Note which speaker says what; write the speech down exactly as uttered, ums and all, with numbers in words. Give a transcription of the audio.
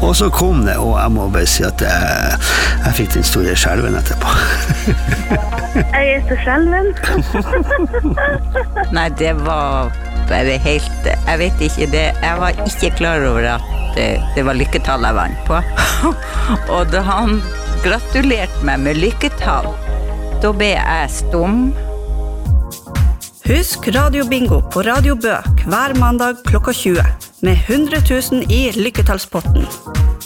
Speaker 1: Og så kom det, og jeg må bare si at jeg, jeg fikk den store skjelven etterpå.
Speaker 2: Jeg er så skjelven.
Speaker 3: Nei, det var bare helt, jeg vet ikke det, jeg var ikke klar over at det, det var lykketall jeg vant på. Og da han gratulerte meg med lykketall, da ble jeg stum.
Speaker 4: Husk Radio Bingo på Radio Bø hver mandag klokka tjue med hundre tusen i lykketallspotten.